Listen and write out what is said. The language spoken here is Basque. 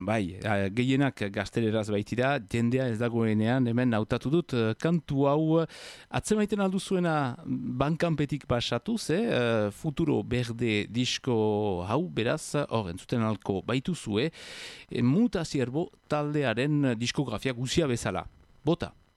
bai, gehienak gazteleraz baitira, jendea ez dagoenean, hemen hautatu dut, kantu hau atzemaiten alduzuena bankanpetik pasatuz, Futuro Berde disko hau, beraz, hor, entzuten alko baituzue, Muta Zierbo taldearen diskografia guzia bezala. Bota!